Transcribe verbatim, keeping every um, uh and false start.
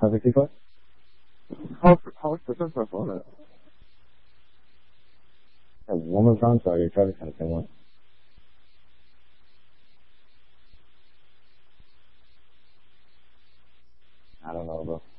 sixty-four? How, how much percent my phone at? One more time, sorry, you're trying to kind of say one. I don't know, bro.